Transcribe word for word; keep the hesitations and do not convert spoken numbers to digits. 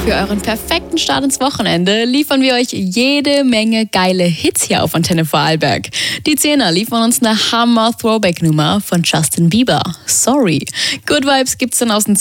Für euren perfekten Start ins Wochenende liefern wir euch jede Menge geile Hits hier auf Antenne Vorarlberg. Die Zehner liefern uns eine Hammer-Throwback-Nummer von Justin Bieber. Sorry. Good Vibes gibt's dann aus dem